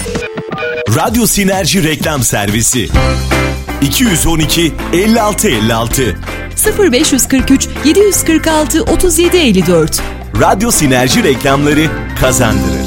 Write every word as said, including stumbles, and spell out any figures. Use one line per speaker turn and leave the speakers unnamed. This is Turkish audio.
Radyo Sinerji Reklam Servisi iki yüz on iki elli altı elli altı
sıfır beş kırk üç yedi kırk altı otuz yedi elli dört.
Radyo Sinerji reklamları kazandırır.